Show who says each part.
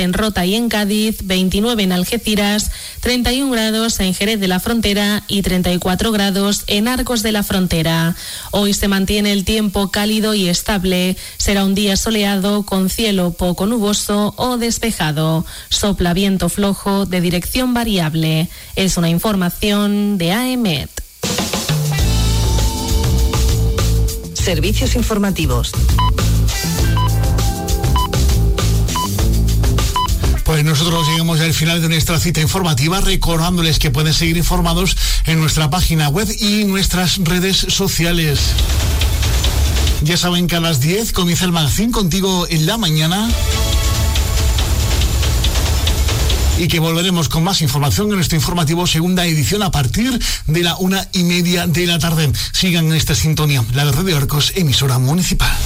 Speaker 1: en Rota y en Cádiz, 29 en Algeciras, 31 grados en Jerez de la Frontera y 34 grados en Arcos de la Frontera. Hoy se mantiene el tiempo cálido y estable. Será un día soleado con cielo poco nuboso o despejado. Sopla viento flojo de dirección variable. Es una información de AEMET.
Speaker 2: Servicios informativos.
Speaker 3: Pues nosotros llegamos al final de nuestra cita informativa, recordándoles que pueden seguir informados en nuestra página web y nuestras redes sociales. Ya saben que a las 10 comienza el magazine Contigo en la Mañana y que volveremos con más información en nuestro informativo segunda edición a partir de la 1:30 de la tarde. Sigan en esta sintonía, la de Radio Arcos, emisora municipal.